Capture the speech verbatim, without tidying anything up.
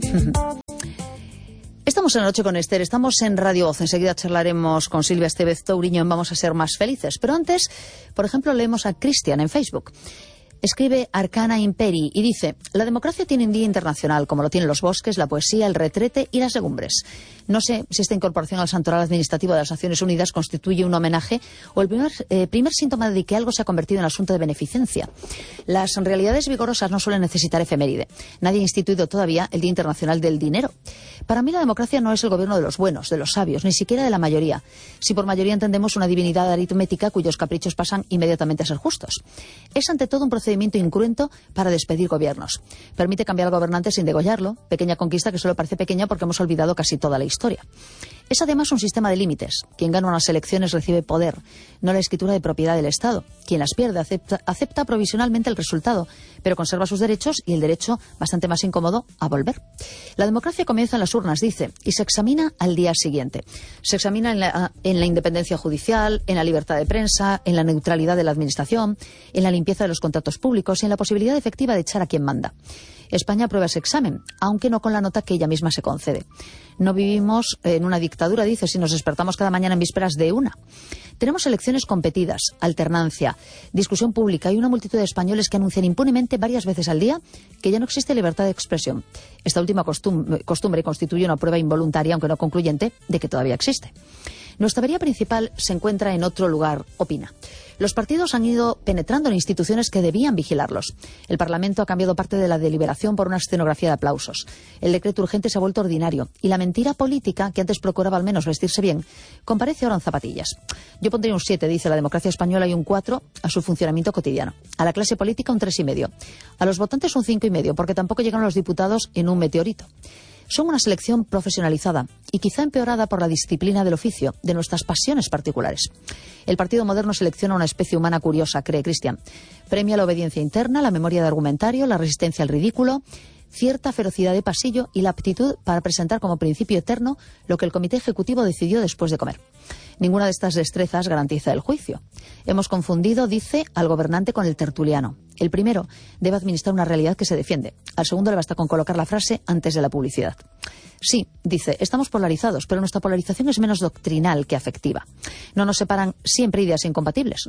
Estamos en Noche con Esther, estamos en Radio Voz. Enseguida charlaremos con Silvia Estevez Touriño en Vamos a ser más felices. Pero antes, por ejemplo, leemos a Cristian en Facebook. Escribe Arcana Imperi y dice: la democracia tiene un día internacional, como lo tienen los bosques, la poesía, el retrete y las legumbres. No sé si esta incorporación al santoral administrativo de las Naciones Unidas constituye un homenaje o el primer, eh, primer síntoma de que algo se ha convertido en asunto de beneficencia. Las realidades vigorosas no suelen necesitar efeméride. Nadie ha instituido todavía el Día Internacional del Dinero. Para mí la democracia no es el gobierno de los buenos, de los sabios, ni siquiera de la mayoría. Si por mayoría entendemos una divinidad aritmética cuyos caprichos pasan inmediatamente a ser justos. Es ante todo un procedimiento incruento para despedir gobiernos. Permite cambiar al gobernante sin degollarlo, pequeña conquista que solo parece pequeña porque hemos olvidado casi toda la historia. Es además un sistema de límites. Quien gana unas elecciones recibe poder, no la escritura de propiedad del Estado. Quien las pierde acepta, acepta provisionalmente el resultado, pero conserva sus derechos y el derecho, bastante más incómodo, a volver. La democracia comienza en las urnas, dice, y se examina al día siguiente. Se examina en la, en la independencia judicial, en la libertad de prensa, en la neutralidad de la administración, en la limpieza de los contratos públicos y en la posibilidad efectiva de echar a quien manda. España aprueba ese examen, aunque no con la nota que ella misma se concede. No vivimos en una dictadura, dice, si nos despertamos cada mañana en vísperas de una. Tenemos elecciones competidas, alternancia, discusión pública y una multitud de españoles que anuncian impunemente varias veces al día que ya no existe libertad de expresión. Esta última costumbre, costumbre constituye una prueba involuntaria, aunque no concluyente, de que todavía existe. Nuestra avería principal se encuentra en otro lugar, opina. Los partidos han ido penetrando en instituciones que debían vigilarlos. El Parlamento ha cambiado parte de la deliberación por una escenografía de aplausos. El decreto urgente se ha vuelto ordinario. Y la mentira política, que antes procuraba al menos vestirse bien, comparece ahora en zapatillas. Yo pondría un siete, dice la democracia española, y un cuatro a su funcionamiento cotidiano. A la clase política un tres y medio. A los votantes un cinco y medio, porque tampoco llegaron los diputados en un meteorito. Son una selección profesionalizada y quizá empeorada por la disciplina del oficio, de nuestras pasiones particulares. El partido moderno selecciona una especie humana curiosa, cree Cristian. Premia la obediencia interna, la memoria de argumentario, la resistencia al ridículo, cierta ferocidad de pasillo y la aptitud para presentar como principio eterno lo que el comité ejecutivo decidió después de comer. Ninguna de estas destrezas garantiza el juicio. Hemos confundido, dice, al gobernante con el tertuliano. El primero debe administrar una realidad que se defiende. Al segundo le basta con colocar la frase antes de la publicidad. Sí, dice, estamos polarizados, pero nuestra polarización es menos doctrinal que afectiva. No nos separan siempre ideas incompatibles.